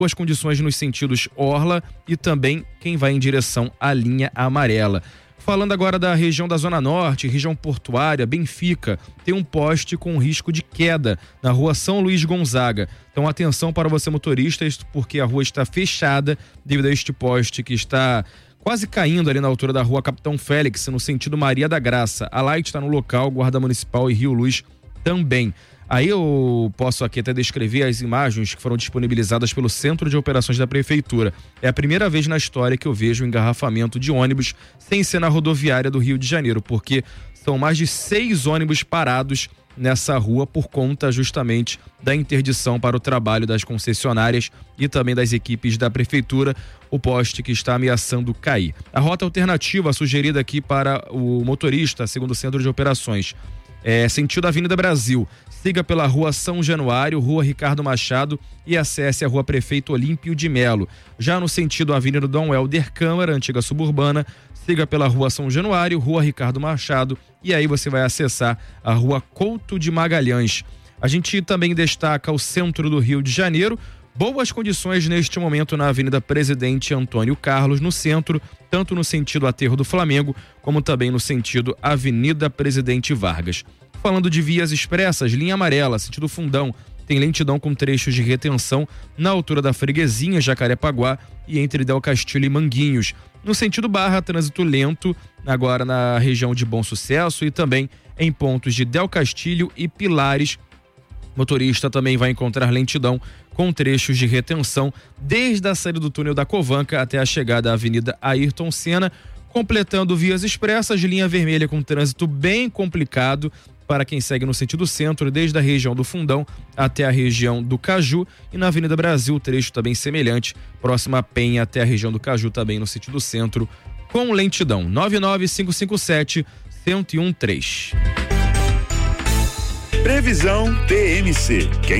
boas condições nos sentidos Orla e também quem vai em direção à linha amarela. Falando agora da região da Zona Norte, região portuária, Benfica, tem um poste com risco de queda na rua São Luís Gonzaga. Então atenção para você motorista, porque a rua está fechada devido a este poste que está quase caindo ali na altura da rua Capitão Félix, no sentido Maria da Graça. A Light está no local, Guarda Municipal e Rio Luz também. Aí eu posso aqui até descrever as imagens que foram disponibilizadas pelo Centro de Operações da Prefeitura. É a primeira vez na história que eu vejo um engarrafamento de ônibus sem ser na rodoviária do Rio de Janeiro, porque são mais de 6 ônibus parados nessa rua por conta justamente da interdição para o trabalho das concessionárias e também das equipes da Prefeitura, o poste que está ameaçando cair. A rota alternativa sugerida aqui para o motorista, segundo o Centro de Operações, sentido Avenida Brasil, siga pela rua São Januário, rua Ricardo Machado e acesse a rua Prefeito Olímpio de Melo. Já no sentido Avenida Dom Helder Câmara, antiga suburbana, siga pela rua São Januário, rua Ricardo Machado e aí você vai acessar a rua Couto de Magalhães. A gente também destaca o centro do Rio de Janeiro. Boas condições neste momento na Avenida Presidente Antônio Carlos, no centro, tanto no sentido Aterro do Flamengo, como também no sentido Avenida Presidente Vargas. Falando de vias expressas, linha amarela, sentido Fundão, tem lentidão com trechos de retenção na altura da Freguesinha, Jacarepaguá e entre Del Castilho e Manguinhos. No sentido Barra, trânsito lento, agora na região de Bom Sucesso e também em pontos de Del Castilho e Pilares. Motorista também vai encontrar lentidão com trechos de retenção desde a saída do túnel da Covanca até a chegada à Avenida Ayrton Senna, completando vias expressas de linha vermelha com trânsito bem complicado para quem segue no sentido centro, desde a região do Fundão até a região do Caju, e na Avenida Brasil, trecho também semelhante, próxima à Penha até a região do Caju, também no sentido centro, com lentidão. 99557-1013. Previsão TMC. Quem